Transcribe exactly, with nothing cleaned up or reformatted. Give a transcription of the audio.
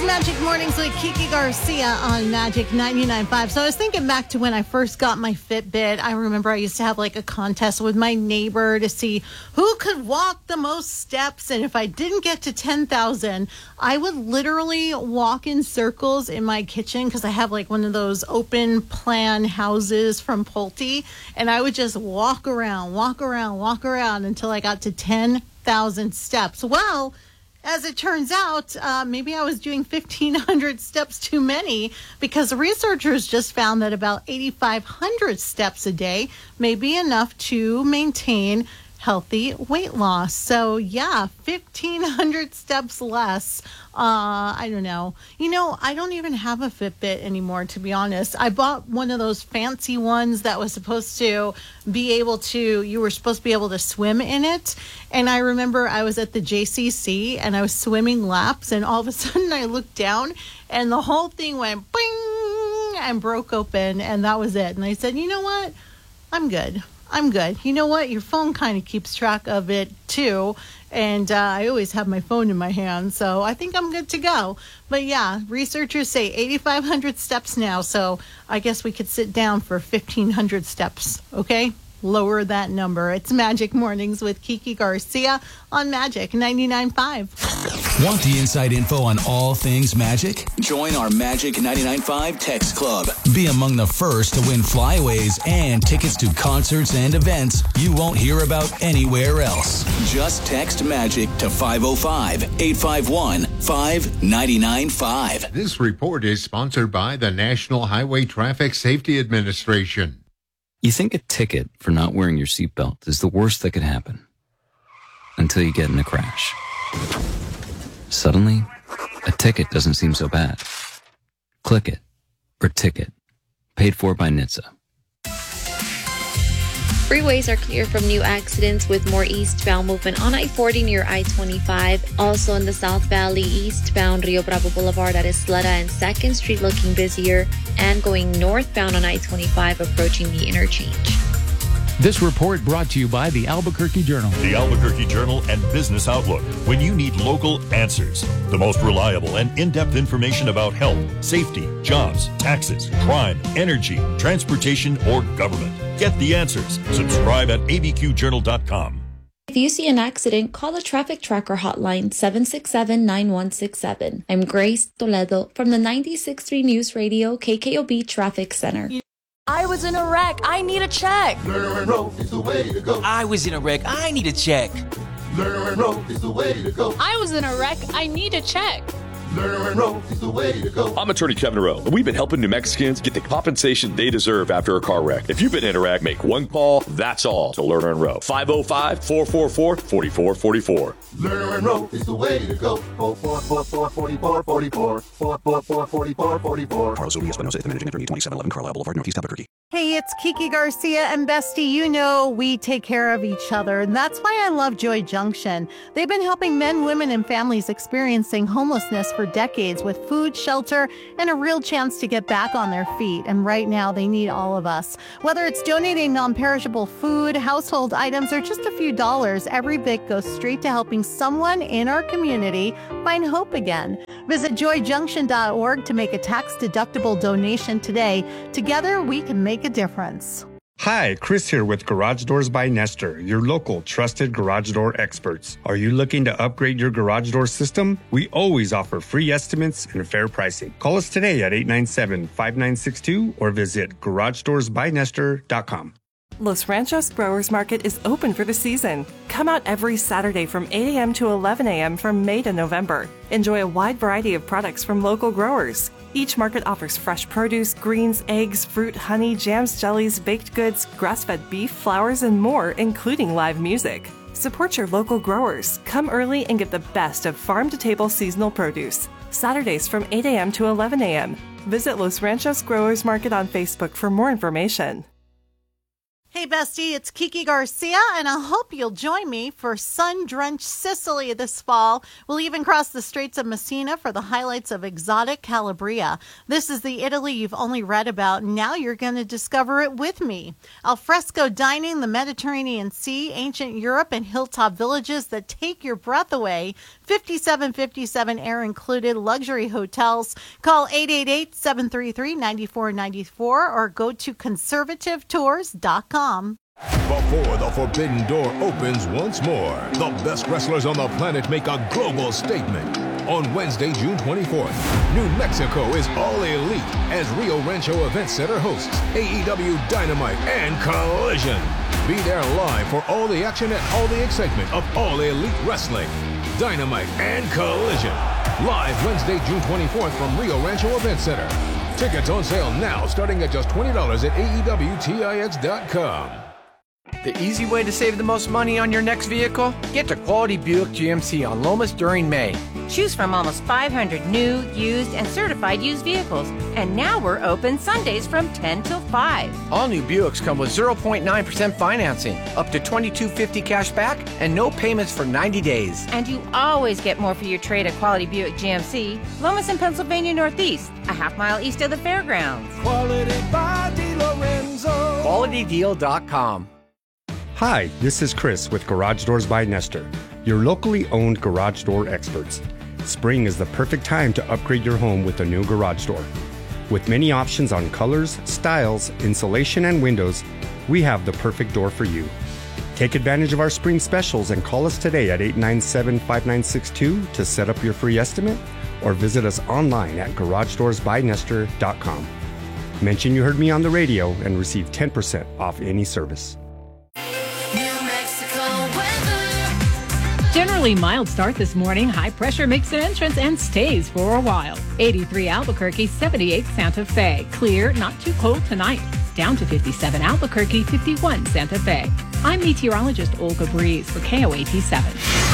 Magic Mornings with Kiki Garcia on Magic ninety-nine point five. So I was thinking back to when I first got my Fitbit. I remember I used to have like a contest with my neighbor to see who could walk the most steps. And if I didn't get to ten thousand, I would literally walk in circles in my kitchen because I have like one of those open plan houses from Pulte. And I would just walk around, walk around, walk around until I got to ten thousand steps. Well, as it turns out, uh, maybe I was doing fifteen hundred steps too many because researchers just found that about eighty-five hundred steps a day may be enough to maintain healthy weight loss. So yeah, fifteen hundred steps less. Uh, I don't know. You know, I don't even have a Fitbit anymore, to be honest. I bought one of those fancy ones that was supposed to be able to, you were supposed to be able to swim in it. And I remember I was at the J C C and I was swimming laps and all of a sudden I looked down and the whole thing went bing and broke open and that was it. And I said, you know what? I'm good. I'm good. You know what? Your phone kind of keeps track of it too. And uh, I always have my phone in my hand. So I think I'm good to go. But yeah, researchers say eighty-five hundred steps now. So I guess we could sit down for fifteen hundred steps. Okay? Lower that number. It's Magic Mornings with Kiki Garcia on Magic ninety-nine point five. Want the inside info on all things Magic? Join our Magic ninety-nine point five text club. Be among the first to win flyaways and tickets to concerts and events you won't hear about anywhere else. Just text Magic to five oh five, eight five one, five nine nine five. This report is sponsored by the National Highway Traffic Safety Administration. You think a ticket for not wearing your seatbelt is the worst that could happen until you get in a crash. Suddenly, a ticket doesn't seem so bad. Click it or ticket. Paid for by N H T S A. Freeways are clear from new accidents with more eastbound movement on I forty near I twenty-five. Also in the South Valley, eastbound Rio Bravo Boulevard at Isleta and second Street looking busier, and going northbound on I twenty-five approaching the interchange. This report brought to you by the Albuquerque Journal. The Albuquerque Journal and Business Outlook. When you need local answers, the most reliable and in-depth information about health, safety, jobs, taxes, crime, energy, transportation, or government. Get the answers. Subscribe at a b q journal dot com. If you see an accident, call the Traffic Tracker hotline seven six seven, nine one six seven. I'm Grace Toledo from the ninety-six point three News Radio K K O B Traffic Center. I was in a wreck. I need a check. Lerner and Rowe is the way to go. I was in a wreck. I need a check. Lerner and Rowe is the way to go. I was in a wreck. I need a check. Lerner and Rowe is the way to go. I'm attorney Kevin Rowe, and we've been helping New Mexicans get the compensation they deserve after a car wreck. If you've been in a wreck, make one call. That's all to Lerner and Rowe. five oh five, four four four, four four four four. Lerner and Rowe is the way to go. four four four, four four four, four four. four four four, four four four. Carlos Urias Espinosa is the managing attorney, twenty-seven eleven Carlisle Boulevard, Northeast Albuquerque. Hey, it's Kiki Garcia, and Bestie, you know we take care of each other, and that's why I love Joy Junction. They've been helping men, women, and families experiencing homelessness for decades with food, shelter, and a real chance to get back on their feet, and right now they need all of us. Whether it's donating non-perishable food, household items, or just a few dollars, every bit goes straight to helping someone in our community find hope again. Visit joy junction dot org to make a tax-deductible donation today. Together, we can make a difference. Hi, Chris here with Garage Doors by Nestor, your local trusted garage door experts. Are you looking to upgrade your garage door system? We always offer free estimates and fair pricing. Call us today at eight nine seven, five nine six two or visit garage doors by nestor dot com. Los Ranchos Growers Market is open for the season. Come out every Saturday from eight a.m. to eleven a.m. from May to November. Enjoy a wide variety of products from local growers. Each market offers fresh produce, greens, eggs, fruit, honey, jams, jellies, baked goods, grass-fed beef, flowers, and more, including live music. Support your local growers. Come early and get the best of farm-to-table seasonal produce. Saturdays from eight a.m. to eleven a.m. Visit Los Ranchos Growers Market on Facebook for more information. Hey, bestie, it's Kiki Garcia, and I hope you'll join me for sun-drenched Sicily this fall. We'll even cross the Straits of Messina for the highlights of exotic Calabria. This is the Italy you've only read about. Now you're going to discover it with me. Alfresco dining, the Mediterranean Sea, ancient Europe, and hilltop villages that take your breath away. fifty-seven fifty-seven air included, luxury hotels. Call eight eight eight, seven three three, nine four nine four or go to conservative tours dot com. Before the forbidden door opens once more, the best wrestlers on the planet make a global statement. On Wednesday, June twenty-fourth, New Mexico is all elite as Rio Rancho Event Center hosts A E W Dynamite and Collision. Be there live for all the action and all the excitement of All Elite Wrestling. Dynamite and Collision. Live Wednesday, June twenty-fourth from Rio Rancho Event Center. Tickets on sale now, starting at just twenty dollars at A E W Tix dot com. The easy way to save the most money on your next vehicle? Get to Quality Buick G M C on Lomas during May. Choose from almost five hundred new, used, and certified used vehicles. And now we're open Sundays from ten till five. All new Buicks come with zero point nine percent financing, up to twenty-two fifty cash back, and no payments for ninety days. And you always get more for your trade at Quality Buick G M C, Lomas in Pennsylvania Northeast, a half mile east of the fairgrounds. Quality by DeLorenzo. Quality Deal dot com. Hi, this is Chris with Garage Doors by Nestor, your locally owned garage door experts. Spring is the perfect time to upgrade your home with a new garage door. With many options on colors, styles, insulation, and windows, we have the perfect door for you. Take advantage of our spring specials and call us today at eight nine seven, five nine six two to set up your free estimate or visit us online at garage doors by nestor dot com. Mention you heard me on the radio and receive ten percent off any service. Generally mild start this morning. High pressure makes an entrance and stays for a while. eighty-three Albuquerque, seventy-eight Santa Fe. Clear, not too cold tonight. Down to fifty-seven Albuquerque, fifty-one Santa Fe. I'm meteorologist Olga Breeze for K O A T seven.